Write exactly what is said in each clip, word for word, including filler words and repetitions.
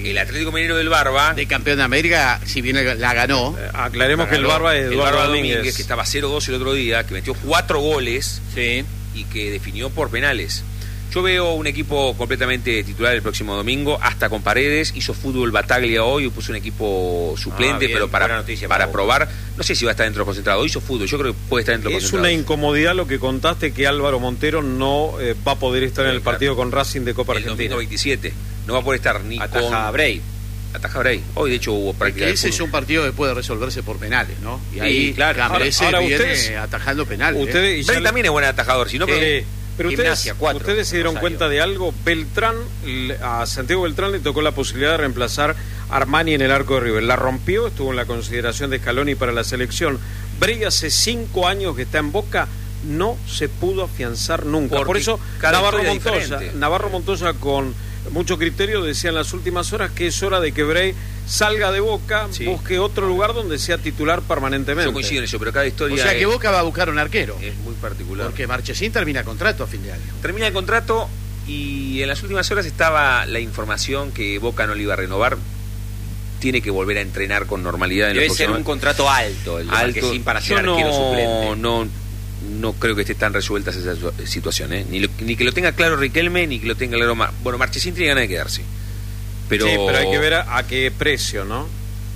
el Atlético Mineiro del Barba, de campeón de América, si bien la ganó. Eh, aclaremos que el Barba es el Eduardo Barba Domínguez. Domínguez, que estaba cero dos el otro día, que metió cuatro goles Sí. y que definió por penales. Yo veo un equipo completamente titular el próximo domingo, hasta con Paredes. Hizo fútbol Bataglia hoy, puso un equipo suplente, Ah, bien, pero para, buena noticia para para probar. No sé si va a estar dentro del concentrado. Hizo fútbol, yo creo que puede estar dentro del Es concentrado. una incomodidad lo que contaste, que Álvaro Montero no eh, va a poder estar Sí, en el claro. partido con Racing de Copa El Argentina. domingo veintisiete. No va a poder estar ni Ataja con... a Bray. Ataja Bray. Hoy, de hecho, hubo Es práctica que de ese es fútbol. un partido que puede resolverse por penales, ¿no? Y Sí, ahí claro. Cambese Ahora- ahora viene ustedes- atajando penales. ¿eh? Ustedes, y ya Bray le- también es buen atajador, si no... pero- Eh, pero ustedes, Gimnasia, cuatro, ustedes se dieron Rosario. cuenta de algo. Beltrán, le- a Santiago Beltrán le tocó la posibilidad de reemplazar a Armani en el arco de River. La rompió, estuvo en la consideración de Scaloni para la selección. Bray hace cinco años que está en Boca, no se pudo afianzar nunca. Porque Por eso cada Navarro historia Montoya, diferente. Navarro Montoya con mucho criterio decía en las últimas horas que es hora de que Bray salga de Boca, Sí. busque otro lugar donde sea titular permanentemente. Yo coincido en eso, pero cada historia O sea que es, Boca va a buscar un arquero. es muy particular. Porque Marchesín termina contrato a fin de año. Termina el contrato y en las últimas horas estaba la información que Boca no le iba a renovar. Tiene que volver a entrenar con normalidad en Debe los ser próximos- un contrato alto el de alto. Marquesín para Yo ser arquero no, suplente. no, no creo que esté tan resuelta esa su- situación, ¿eh? Ni, lo- ni que lo tenga claro Riquelme, ni que lo tenga claro... Mar- bueno, Marchesín tiene ganas de quedarse. Pero, Sí, pero hay que ver a, a qué precio, ¿no?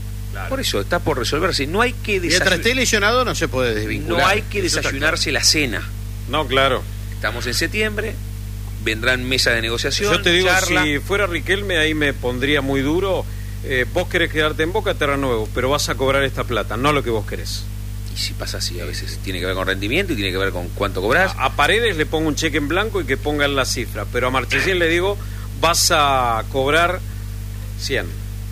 por eso, está por resolverse. No hay que Mientras esté desayunar, lesionado no se puede desvincular. no hay que Eso está desayunarse la cena. No, claro. Estamos en septiembre, vendrán mesas de negociación, Yo te digo, charla. si fuera Riquelme, ahí me pondría muy duro. Eh, vos querés quedarte en Boca, te renuevo, pero vas a cobrar esta plata, no lo que vos querés. Y si pasa así, a veces tiene que ver con rendimiento y tiene que ver con cuánto cobras. A, a Paredes le pongo un cheque en blanco y que pongan la cifra, pero a Marchesín le digo, vas a cobrar cien.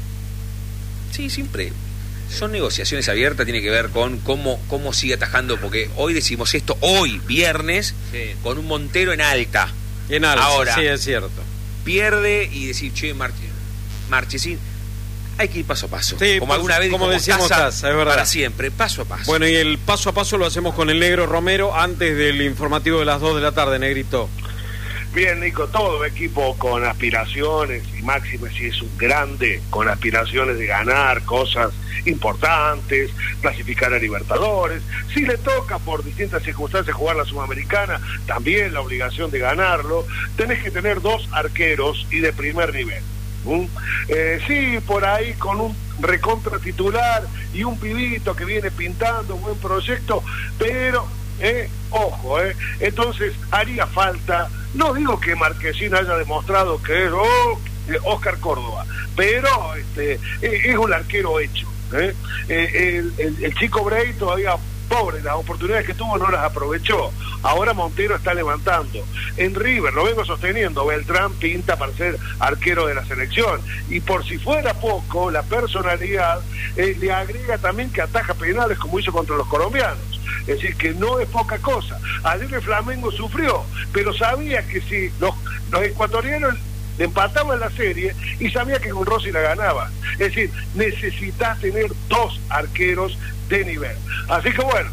Sí, siempre. Son negociaciones abiertas, tiene que ver con cómo, cómo sigue atajando, porque hoy decimos esto, hoy, viernes, Sí. con un Montero en alta. En alza, Ahora. sí, es cierto. Pierde y decir, che, Marche, Marchesín, hay que ir paso a paso. Sí, como pues, alguna vez como dijo decíamos Mostaza, Taza, es verdad. para siempre, paso a paso. Bueno, y el paso a paso lo hacemos con el Negro Romero antes del informativo de las dos de la tarde, Negrito. Bien, Nico, todo equipo con aspiraciones, y Máximo si es un grande, con aspiraciones de ganar cosas importantes, clasificar a Libertadores. Si le toca por distintas circunstancias jugar la Sudamericana, también la obligación de ganarlo. Tenés que tener dos arqueros y de primer nivel. ¿Mm? Eh, sí, por ahí con un recontra titular y un pibito que viene pintando, buen proyecto, pero... Eh, ojo, eh. Entonces haría falta, no digo que Marquesín haya demostrado que es oh, eh, Oscar Córdoba, pero este, eh, es un arquero hecho. Eh. Eh, el, el, el chico Bray todavía pobre, las oportunidades que tuvo no las aprovechó. Ahora Montero está levantando. En River, lo vengo sosteniendo, Beltrán pinta para ser arquero de la selección. Y por si fuera poco, la personalidad eh, le agrega también que ataja penales como hizo contra los colombianos. Es decir, que no es poca cosa. Ayer el Flamengo sufrió, pero sabía que si los, los ecuatorianos le empataban la serie y sabía que con Rossi la ganaba. Es decir, necesitas tener dos arqueros de nivel. Así que bueno,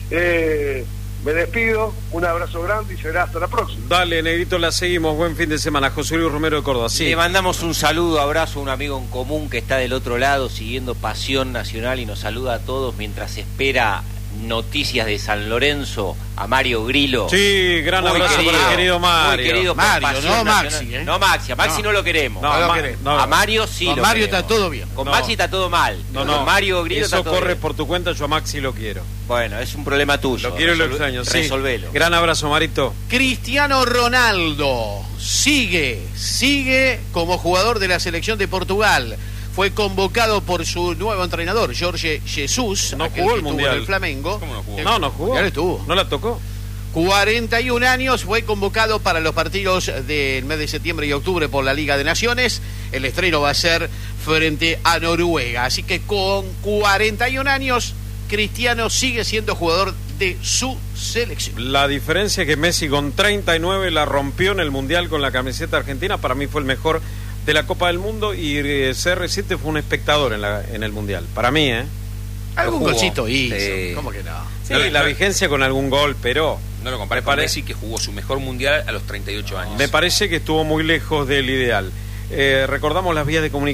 eh, me despido, un abrazo grande y será hasta la próxima. Dale, Negrito, la seguimos. Buen fin de semana. José Luis Romero de Córdoba. Sí. Le mandamos un saludo, abrazo a un amigo en común que está del otro lado siguiendo Pasión Nacional y nos saluda a todos mientras espera noticias de San Lorenzo, a Mario Grillo. Sí, gran Muy abrazo querido, para el querido Mario. Muy querido por Mario, Pasión no Nacional. Maxi, ¿eh? No Maxi, a Maxi no, No. lo queremos. No, No lo Ma- queremos. no, A Mario sí Con lo Mario queremos. está todo bien. Con No. Maxi está todo mal. No, Con no. Mario Grillo Eso está todo corre bien. por tu cuenta, yo a Maxi lo quiero. Bueno, es un problema tuyo. Lo quiero y lo Resol- extraño, sí. Resolvelo. Gran abrazo, Marito. Cristiano Ronaldo sigue, sigue como jugador de la selección de Portugal. Fue convocado por su nuevo entrenador, Jorge Jesus, No aquel jugó que el estuvo Mundial. en el Flamengo. ¿Cómo no jugó? El No, no jugó. Mundial estuvo. No la tocó. cuarenta y un años, fue convocado para los partidos del mes de septiembre y octubre por la Liga de Naciones. El estreno va a ser frente a Noruega. Así que con cuarenta y un años, Cristiano sigue siendo jugador de su selección. La diferencia es que Messi con treinta y nueve la rompió en el Mundial con la camiseta argentina. Para mí fue el mejor de la Copa del Mundo y eh, C R siete fue un espectador en, la, en el Mundial. Para mí, ¿eh? Algún jugó. golcito hizo. Sí. ¿Cómo que no? Sí, No, la no. vigencia con algún gol, pero No lo compares Me con pare- Messi, que jugó su mejor mundial a los treinta y ocho años. me parece que estuvo muy lejos del ideal. Eh, recordamos las vías de comunicación.